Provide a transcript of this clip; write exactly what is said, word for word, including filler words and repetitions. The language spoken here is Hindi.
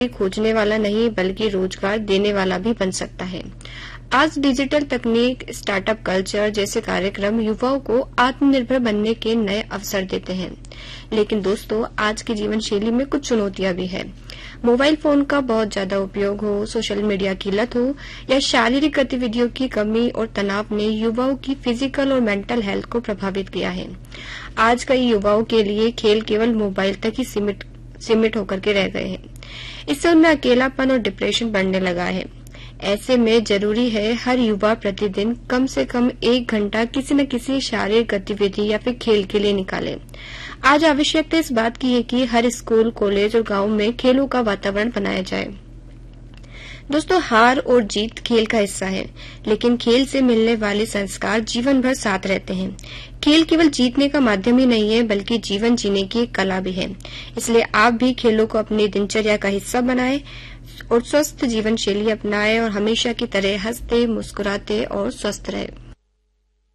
खोजने वाला नहीं बल्कि रोजगार देने वाला भी बन सकता है। आज डिजिटल तकनीक, स्टार्टअप कल्चर जैसे कार्यक्रम युवाओं को आत्मनिर्भर बनने के नए अवसर देते हैं। लेकिन दोस्तों, आज की जीवन शैली में कुछ चुनौतियां भी है। मोबाइल फोन का बहुत ज्यादा उपयोग हो, सोशल मीडिया की लत हो या शारीरिक गतिविधियों की कमी और तनाव ने युवाओं की फिजिकल और मेंटल हेल्थ को प्रभावित किया है। आज कई युवाओं के लिए खेल केवल मोबाइल तक ही सीमित सीमित होकर के रह गए हैं। इससे उनमें अकेलापन और डिप्रेशन बढ़ने लगा है। ऐसे में जरूरी है हर युवा प्रतिदिन कम से कम एक घंटा किसी न किसी शारीरिक गतिविधि या फिर खेल के लिए निकाले। आज आवश्यकता इस बात की है कि हर स्कूल, कॉलेज और गांव में खेलों का वातावरण बनाया जाए। दोस्तों, हार और जीत खेल का हिस्सा है, लेकिन खेल से मिलने वाले संस्कार जीवन भर साथ रहते हैं। खेल केवल जीतने का माध्यम ही नहीं है बल्कि जीवन जीने की एक कला भी है। इसलिए आप भी खेलों को अपनी दिनचर्या का हिस्सा बनाएं और स्वस्थ जीवन शैली अपनाएं और हमेशा की तरह हंसते, मुस्कुराते और स्वस्थ रहें।